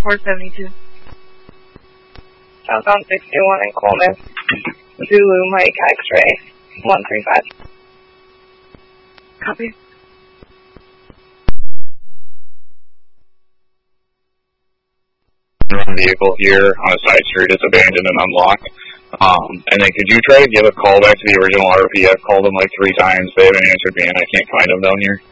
472. Southbound 61 in Coleman. Zulu Mike X-ray 135. Copy. Vehicle here on a side street. It's abandoned and unlocked. And then could you try to give a call back to the original RP? I've called them like 3 times. They haven't answered me, and I can't find them down here.